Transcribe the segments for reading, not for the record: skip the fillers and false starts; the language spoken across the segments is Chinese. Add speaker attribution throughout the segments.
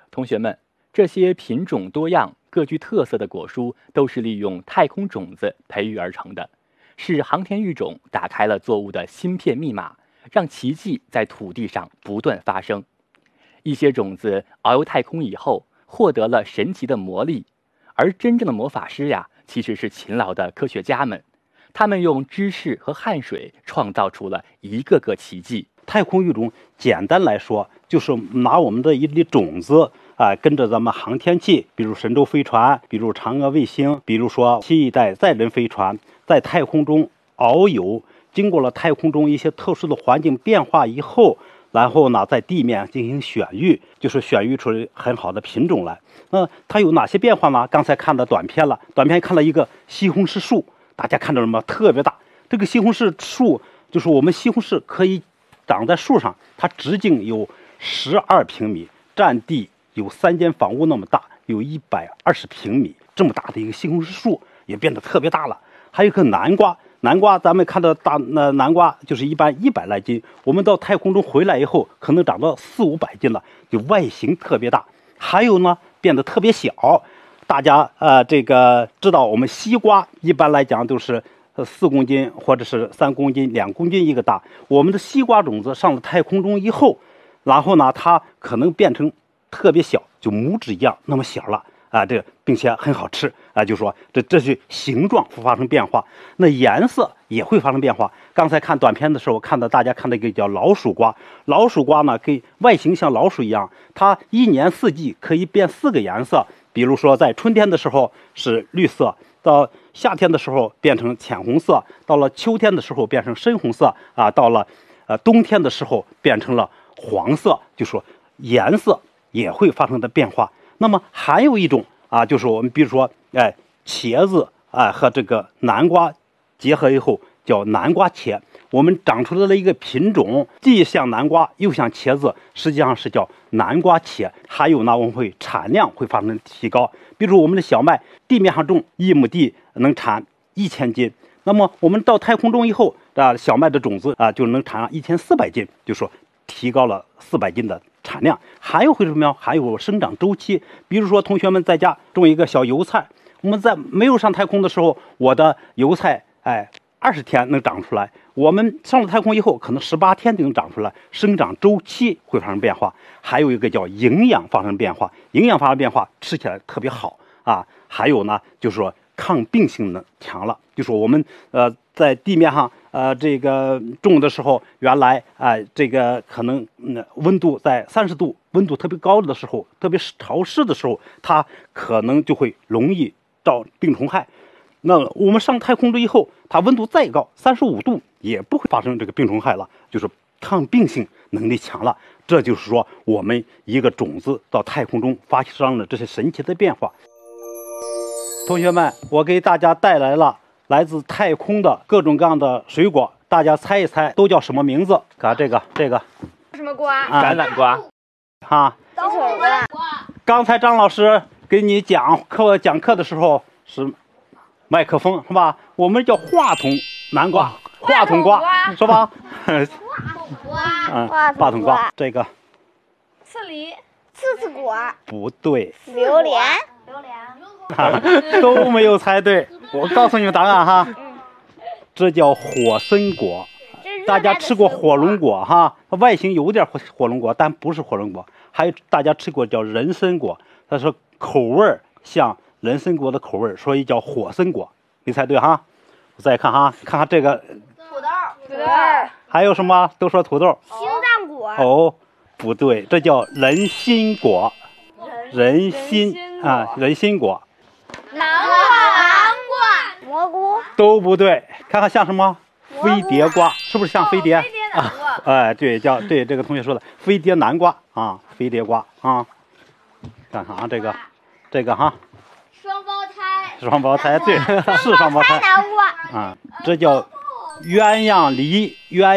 Speaker 1: 同学们，这些品种多样、各具特色的果蔬都是利用太空种子培育而成的，是航天育种打开了作物的芯片密码，让奇迹在土地上不断发生。一些种子遨游太空以后，获得了神奇的魔力，而真正的魔法师呀，其实是勤劳的科学家们，他们用知识和汗水创造出了一个个奇迹。
Speaker 2: 太空育种简单来说，就是拿我们的一粒种子跟着咱们航天器，比如神舟飞船，比如嫦娥卫星，比如说新一代载人飞船，在太空中遨游，经过了太空中一些特殊的环境变化以后，然后呢，在地面进行选育，就是选育出很好的品种来。那它有哪些变化呢？刚才看的短片了，短片看了一个西红柿树，大家看到什么？特别大。这个西红柿树就是我们西红柿可以长在树上，它直径有12平米，占地有3间房屋那么大，有120平米，这么大的一个西红柿树也变得特别大了。还有一个南瓜。南瓜，咱们看到南瓜就是一般100来斤，我们到太空中回来以后，可能长到400-500斤了，就外形特别大。还有呢，变得特别小。大家这个知道，我们西瓜一般来讲都是4公斤或者是3公斤、2公斤一个大。我们的西瓜种子上了太空中以后，然后呢，它可能变成特别小，就拇指一样那么小了。并且很好吃就说这是形状会发生变化，那颜色也会发生变化。刚才看短片的时候，看到大家看到一个叫老鼠瓜，老鼠瓜呢，跟外形像老鼠一样，它1年4季可以变4个颜色。比如说在春天的时候是绿色，到夏天的时候变成浅红色，到了秋天的时候变成深红色到了冬天的时候变成了黄色，就说颜色也会发生的变化。那么还有一种就是我们比如说茄子和这个南瓜结合以后叫南瓜茄，我们长出来了一个品种，既像南瓜又像茄子，实际上是叫南瓜茄。还有呢，我们会产量会发生提高，比如我们的小麦地面上种1亩地能产1000斤，那么我们到太空中以后小麦的种子就能产1400斤，就说提高了400斤的产量。还有会什么呀？还有生长周期。比如说同学们在家种一个小油菜，我们在没有上太空的时候，我的油菜20天能长出来，我们上了太空以后可能18天就能长出来，生长周期会发生变化。还有一个叫营养发生变化，营养发生变化吃起来特别好还有呢，就是说抗病性能强了，就说我们在地面上这个种的时候，原来这个可能温度在30度，温度特别高的时候，特别潮湿的时候，它可能就会容易招病虫害。那我们上太空中以后，它温度再高，35度也不会发生这个病虫害了，就是抗病性能力强了。这就是说，我们一个种子到太空中发生了这些神奇的变化。同学们，我给大家带来了来自太空的各种各样的水果，大家猜一猜都叫什么名字？看这个
Speaker 3: 什么瓜？
Speaker 1: 橄榄瓜
Speaker 3: 鸡腿瓜。
Speaker 2: 刚才张老师给你讲课的时候是麦克风是吧？我们叫话筒南瓜，话筒瓜是吧？话筒瓜。这个
Speaker 3: 刺梨、
Speaker 4: 柿子果
Speaker 2: 不对，
Speaker 4: 榴莲
Speaker 2: 都没有猜对。我告诉你们答案哈，这叫火参果。大家吃过火龙果它外形有点火龙果，但不是火龙果。还有大家吃过叫人参果，它是口味像人参果的口味，所以叫火参果。没猜对哈。我再看看看这个
Speaker 4: 土豆
Speaker 2: 还有什么？都说土豆。
Speaker 4: 心脏果
Speaker 2: 哦，不对，这叫人参果。人参果。
Speaker 4: 南瓜蘑菇
Speaker 2: 都不对，看看像什么？飞碟瓜，是不是像飞碟？对，对这个同学说的飞碟南瓜飞碟瓜看看这个双胞胎对，是双胞胎
Speaker 4: 南瓜
Speaker 2: 这叫鸳鸯梨。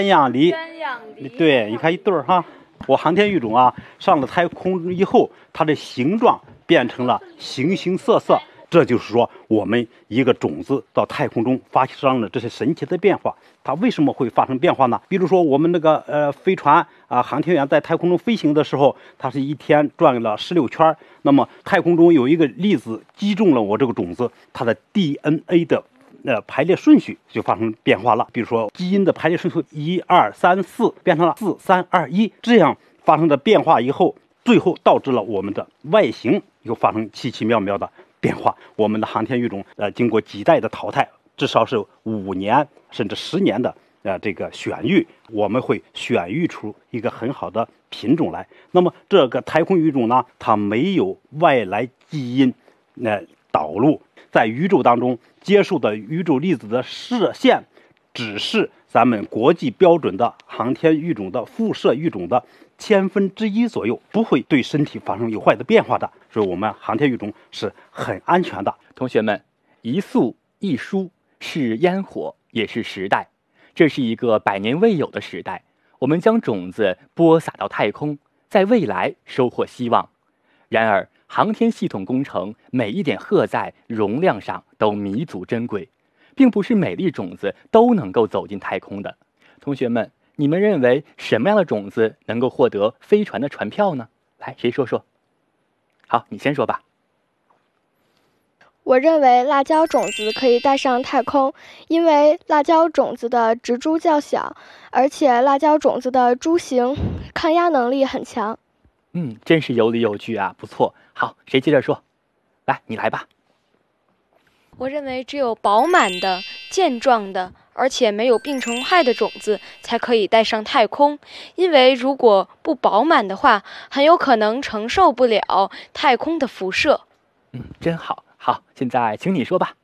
Speaker 2: 对，你看一对儿我航天育种上了太空以后，它的形状变成了形形色色， 这就是说，我们一个种子到太空中发生了这些神奇的变化。它为什么会发生变化呢？比如说我们那个飞船航天员在太空中飞行的时候，它是一天转了16圈。那么太空中有一个粒子击中了我这个种子，它的 DNA 的排列顺序就发生变化了。比如说基因的排列顺序1、2、3、4变成了4、3、2、1，这样发生的变化以后，最后导致了我们的外形又发生奇奇妙妙的变化。我们的航天育种经过几代的淘汰，至少是5年甚至10年的这个选育，我们会选育出一个很好的品种来。那么这个太空育种呢，它没有外来基因导入，在宇宙当中接受的宇宙粒子的射线只是咱们国际标准的航天育种的辐射育种的1/1000左右，不会对身体发生有坏的变化的。所以我们航天育种是很安全的。
Speaker 1: 同学们，一粟一蔬是烟火，也是时代。这是一个百年未有的时代，我们将种子播撒到太空，在未来收获希望。然而，航天系统工程每一点荷载容量上都弥足珍贵，并不是每粒种子都能够走进太空的。同学们，你们认为什么样的种子能够获得飞船的船票呢？来，谁说说？好，你先说吧。
Speaker 5: 我认为辣椒种子可以带上太空，因为辣椒种子的植株较小，而且辣椒种子的株型抗压能力很强。
Speaker 1: 真是有理有据啊，不错。好，谁接着说？来，你来吧。
Speaker 6: 我认为只有饱满的、健壮的，而且没有病虫害的种子才可以带上太空，因为如果不饱满的话，很有可能承受不了太空的辐射。
Speaker 1: 真好。好，现在请你说吧。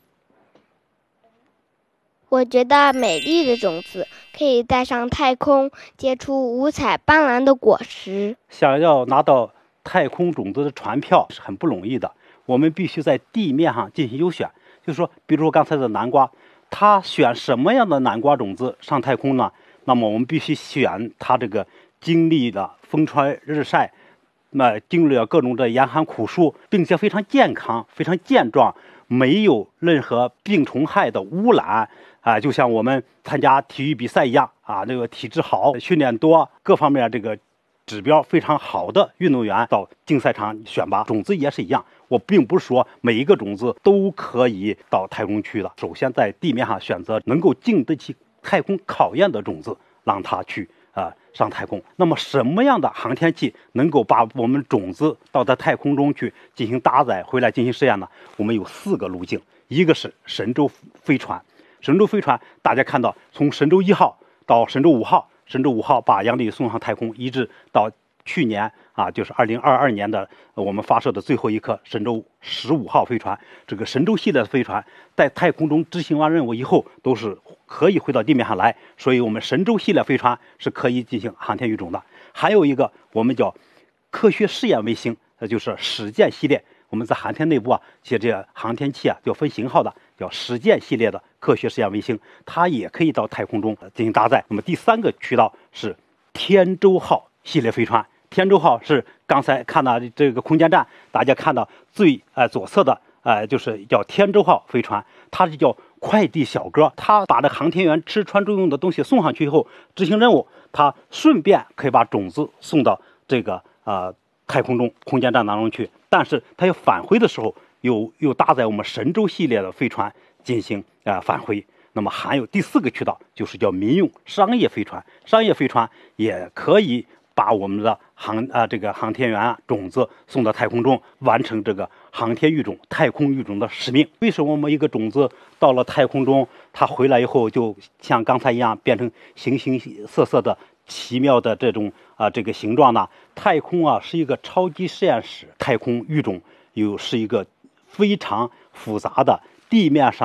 Speaker 4: 我觉得美丽的种子可以带上太空，结出五彩斑斓的果实。
Speaker 2: 想要拿到太空种子的船票是很不容易的，我们必须在地面上进行优选。就是说，比如说刚才的南瓜，它选什么样的南瓜种子上太空呢？那么我们必须选它这个经历了风吹日晒，经历了各种的严寒苦暑，并且非常健康、非常健壮，没有任何病虫害的污染就像我们参加体育比赛一样那个体质好、训练多，各方面这个指标非常好的运动员到竞赛场选拔。种子也是一样，我并不是说每一个种子都可以到太空去的。首先在地面上选择能够经得起太空考验的种子，让它去上太空。那么什么样的航天器能够把我们种子到在太空中去进行搭载，回来进行实验呢？我们有4个路径。一个是神舟飞船，神舟飞船大家看到，从神舟1号到神舟5号，神舟5号把杨利送上太空，一直到去年就是2022年的我们发射的最后一颗神舟15号飞船。这个神舟系列的飞船在太空中执行完任务以后，都是可以回到地面上来，所以我们神舟系列飞船是可以进行航天育种的。还有一个我们叫科学试验卫星，就是实践系列。我们在航天内部其实这个航天器叫分型号的，叫实践系列的科学试验卫星，它也可以到太空中进行搭载。那么第3个渠道是天舟号系列飞船。天舟号是刚才看到这个空间站，大家看到最左侧的就是叫天舟号飞船，它是叫快递小哥，它把这航天员吃穿住用的东西送上去以后执行任务，它顺便可以把种子送到这个太空中空间站当中去，但是它要返回的时候又搭载我们神舟系列的飞船进行返回。那么还有第4个渠道，就是叫民用商业飞船。商业飞船也可以把我们的这个航天员种子送到太空中，完成这个航天育种、太空育种的使命。为什么我们一个种子到了太空中，它回来以后就像刚才一样变成形形色色的奇妙的这种这个形状呢？太空是一个超级实验室，太空育种是一个非常复杂的地面上